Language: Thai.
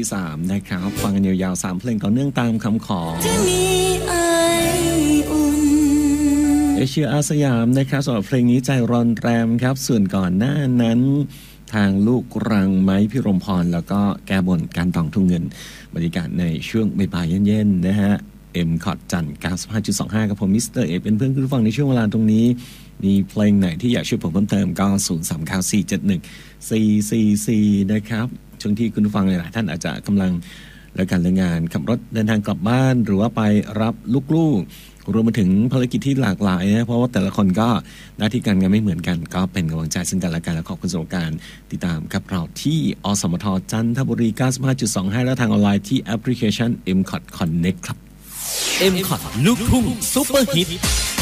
ที่3นะครับฟังกันยาวๆ3เพลงต่อเนื่องตามคำขอเอเชียอาสยามนะครับสำหรับเพลงนี้ใจร้อนแรมครับส่วนก่อนหน้านั้นทางลูกรังไม้พิรมพรแล้วก็แก้บนการตองทุ่งเงินบรรยากาศในช่วงบ่ายเย็นๆนะฮะเอ็มคอร์ดจัน 95.25 กับผมมิสเตอร์เอเป็นเพื่อนคุณฟังในช่วงเวลาตรงนี้มีเพลงไหนที่อยากช่วยผมเพิ่มเติมก็ 0394714444 นะครับช่วงที่คุณฟังหลายๆท่านอาจจะกำลังเลิกการเลิกงานขับรถเดินทางกลับบ้านหรือว่าไปรับลูกๆรวมไปถึงภารกิจที่หลากหลายนะเพราะว่าแต่ละคนก็หน้าที่การงานไม่เหมือนกันก็เป็นกำลังใจซึ่งกันและกันและขอบคุณสำหรับการติดตามกับเราที่อสมทจันทบุรี 95.25 และทางออนไลน์ที่แอปพลิเคชัน MCOT Connect ครับ MCOT ลูกทุ่งซุปเปอร์ฮิต